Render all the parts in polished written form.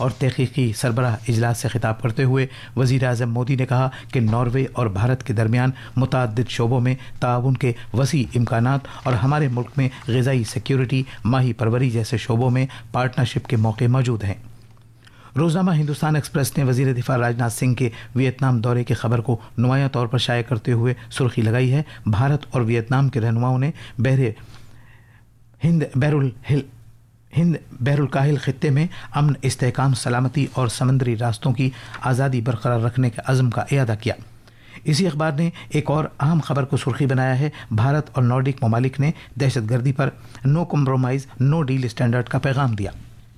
और तहकीकी सरबराह इजलास से खिताब करते हुए वज़ीर आज़म मोदी ने कहा कि नॉर्वे और भारत के दरमियान मुतअद्दिद शोबों में ताउन के वसी इम्कानात और हमारे मुल्क में ग़िज़ाई सिक्योरिटी, माही परवरी जैसे शोबों में पार्टनरशिप के मौके मौजूद हैं। रोज़नामा हिंदुस्तान एक्सप्रेस ने वज़ीर दिफा राजनाथ सिंह के वियतनाम दौरे की खबर को नुमायां तौर पर शाये करते हुए सुर्खी लगाई है, भारत और वियतनाम के रहनुमाओं ने हिंद बहरुल काहिल खित्ते में अमन, इस्तेहकाम, सलामती और समंदरी रास्तों की आज़ादी बरकरार रखने के अज़्म का इयादा किया। इसी अखबार ने एक और अहम खबर को सुर्खी बनाया है, भारत और नॉर्डिक ममालिक ने दहशतगर्दी पर no compromise no deal standard का पैगाम दिया।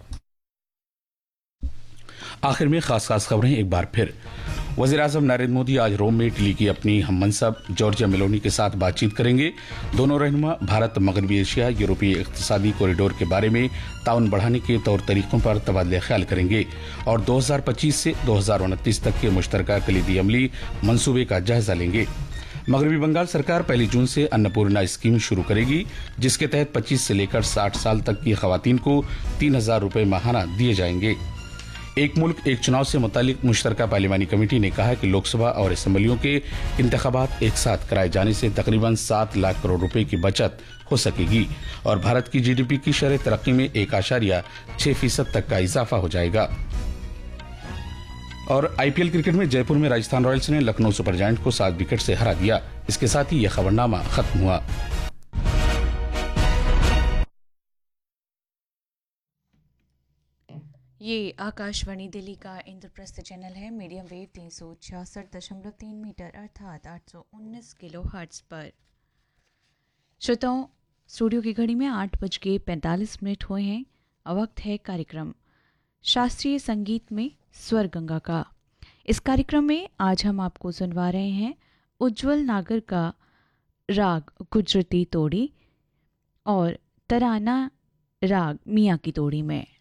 आखिर में खास खबरें एक बार फिर। वज़ीर-ए-आज़म नरेंद्र मोदी आज रोम में इटली की अपनी हममनसब जॉर्जिया मेलोनी के साथ बातचीत करेंगे। दोनों रहनुमा भारत मगरबी एशिया यूरोपीय इक़्तिसादी कॉरिडोर के बारे में ताउन बढ़ाने के तौर तरीकों पर तबादला ख्याल करेंगे और 2025 से 2029 तक के मुश्तरका कलीदी अमली मंसूबे का जायजा लेंगे। मगरबी बंगाल सरकार 1 जून से अन्नपूर्णा स्कीम शुरू करेगी, जिसके तहत 25 से लेकर 60 साल तक की खवातीन को 3,000 रुपये माहाना दिए जाएंगे। एक मुल्क एक चुनाव से मुतालिक मुश्तरका पार्लिमानी कमेटी ने कहा है कि लोकसभा और असम्बलियों के इंतखाबात एक साथ कराए जाने से तकरीबन 7 लाख करोड़ रुपए की बचत हो सकेगी और भारत की जीडीपी की शरह तरक्की में 1.6% तक का इजाफा हो जाएगा। और आईपीएल क्रिकेट में जयपुर में राजस्थान रॉयल्स ने लखनऊ सुपर जायंट को 7 विकेट से हरा दिया। इसके साथ ही यह खबरनामा खत्म हुआ। ये आकाशवाणी दिल्ली का इंद्रप्रस्थ चैनल है, मीडियम वेव 366.3 मीटर अर्थात 819 किलो हर्ट्ज पर। श्रोताओं, स्टूडियो की घड़ी में 8:45 हुए हैं। अब वक्त है कार्यक्रम शास्त्रीय संगीत में स्वर गंगा का। इस कार्यक्रम में आज हम आपको सुनवा रहे हैं उज्ज्वल नागर का राग गुजरती तोड़ी और तराना राग मियाँ की तोड़ी में।